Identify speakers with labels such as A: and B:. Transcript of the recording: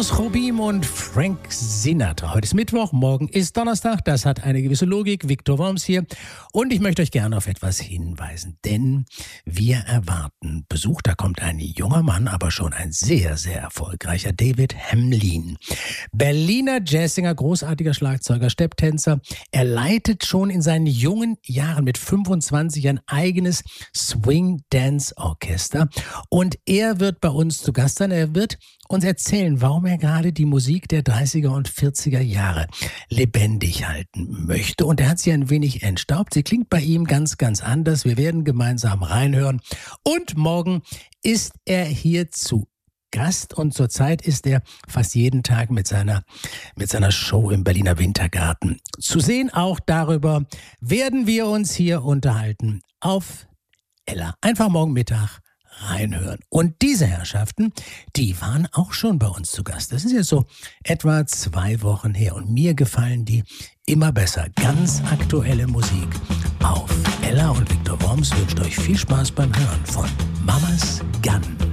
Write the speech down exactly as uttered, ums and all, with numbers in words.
A: Carlos Jobim und Frank Sinatra. Heute ist Mittwoch, morgen ist Donnerstag. Das hat eine gewisse Logik. Viktor Worms hier. Und ich möchte euch gerne auf etwas hinweisen. Denn wir erwarten Besuch. Da kommt ein junger Mann, aber schon ein sehr, sehr erfolgreicher David Hemlin. Berliner Jazzsinger, großartiger Schlagzeuger, Stepptänzer. Er leitet schon in seinen jungen Jahren mit fünfundzwanzig ein eigenes Swing-Dance-Orchester. Und er wird bei uns zu Gast sein. Er wird uns erzählen, warum er gerade die Musik der dreißiger und vierziger Jahre lebendig halten möchte. Und er hat sie ein wenig entstaubt. Sie klingt bei ihm ganz, ganz anders. Wir werden gemeinsam reinhören. Und morgen ist er hier zu Gast und zurzeit ist er fast jeden Tag mit seiner, mit seiner Show im Berliner Wintergarten zu sehen. Auch darüber werden wir uns hier unterhalten auf Ella. Einfach morgen Mittag reinhören. Und diese Herrschaften, die waren auch schon bei uns zu Gast. Das ist jetzt so etwa zwei Wochen her und mir gefallen die immer besser. Ganz aktuelle Musik auf Ella, und Viktor Worms wünscht euch viel Spaß beim Hören von Mamas Gun.